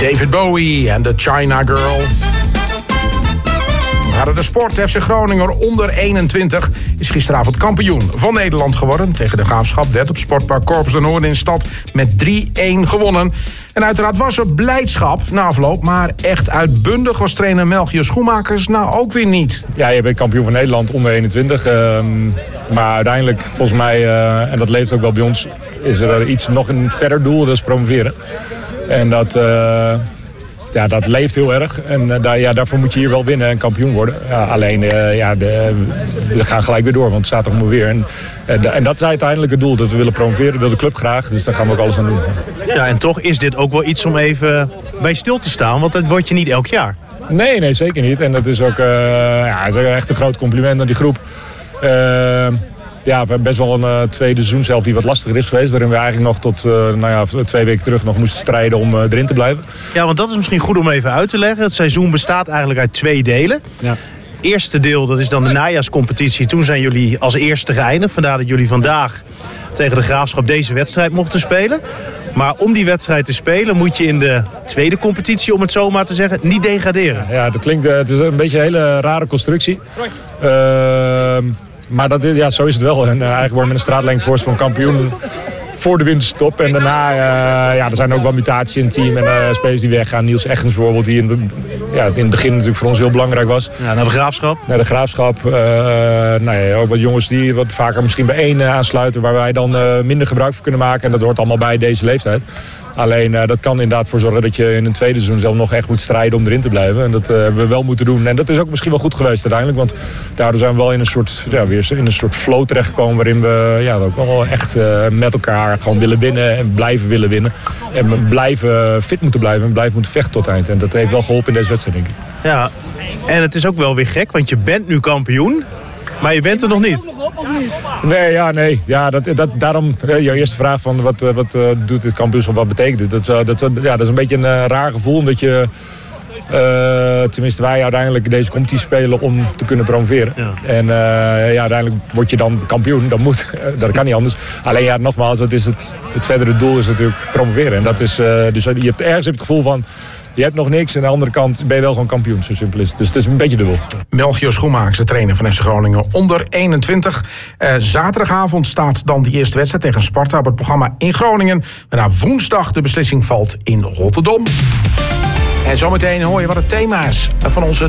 David Bowie en de China Girl. We gaan naar de sport. FC Groningen onder 21 is gisteravond kampioen van Nederland geworden. Tegen de Graafschap werd op Sportpark Corpus de Noord in stad met 3-1 gewonnen. En uiteraard was er blijdschap na afloop, maar echt uitbundig was trainer Melchior Schoenmakers nou ook weer niet. Ja, je bent kampioen van Nederland onder 21. Maar uiteindelijk, volgens mij, en dat leeft ook wel bij ons, is er iets nog een verder doel, dat is promoveren. En dat leeft heel erg. En daarvoor moet je hier wel winnen en kampioen worden. Ja, alleen, we gaan gelijk weer door, want het staat toch maar weer. En dat is uiteindelijk het doel, dat we willen promoveren, wil de club graag. Dus daar gaan we ook alles aan doen. Ja, en toch is dit ook wel iets om even bij stil te staan, want dat word je niet elk jaar. Nee, zeker niet. En dat is ook echt een groot compliment aan die groep. We hebben best wel een tweede seizoen die wat lastiger is geweest. Waarin we eigenlijk nog tot 2 weken terug nog moesten strijden om erin te blijven. Ja, want dat is misschien goed om even uit te leggen. Het seizoen bestaat eigenlijk uit 2 delen. Ja. Eerste deel, dat is dan de najaarscompetitie. Toen zijn jullie als eerste geëindigd. Vandaar dat jullie vandaag tegen de Graafschap deze wedstrijd mochten spelen. Maar om die wedstrijd te spelen moet je in de tweede competitie, om het zo maar te zeggen, niet degraderen. Ja, dat klinkt, het is een beetje een hele rare constructie. Maar zo is het wel. En eigenlijk worden we met een straatlengte voorsprong kampioen voor de winterstop. En daarna er zijn ook wel mutaties in het team en spelers die weggaan. Niels Eggens bijvoorbeeld, die in het begin natuurlijk voor ons heel belangrijk was. Ja, naar de Graafschap. Ook wat jongens die wat vaker misschien bij 1 aansluiten, waar wij dan minder gebruik van kunnen maken. En dat hoort allemaal bij deze leeftijd. Alleen dat kan inderdaad voor zorgen dat je in een tweede seizoen zelf nog echt moet strijden om erin te blijven. En dat hebben we wel moeten doen. En dat is ook misschien wel goed geweest uiteindelijk. Want daardoor zijn we wel in een soort flow terechtgekomen waarin we ook wel echt met elkaar gewoon willen winnen en blijven willen winnen. En blijven fit moeten blijven en blijven moeten vechten tot het eind. En dat heeft wel geholpen in deze wedstrijd, denk ik. Ja, en het is ook wel weer gek, want je bent nu kampioen. Maar je bent er nog niet. Nee. Ja, daarom jouw eerste vraag van wat doet dit kampioenschap, wat betekent dit? Dat is een beetje een raar gevoel, omdat je, tenminste wij uiteindelijk deze competitie spelen om te kunnen promoveren. Ja. En uiteindelijk word je dan kampioen, dat kan niet anders. Alleen nogmaals, het verdere doel is natuurlijk promoveren. En dat is, dus je hebt ergens het gevoel van, je hebt nog niks. En aan de andere kant ben je wel gewoon kampioen. Zo simpel is het. Dus het is een beetje dubbel. Melchior Schoenmakers, de trainer van FC Groningen onder 21. Zaterdagavond staat dan die eerste wedstrijd tegen Sparta op het programma in Groningen. Waarna woensdag de beslissing valt in Rotterdam. En zometeen hoor je wat het thema is van onze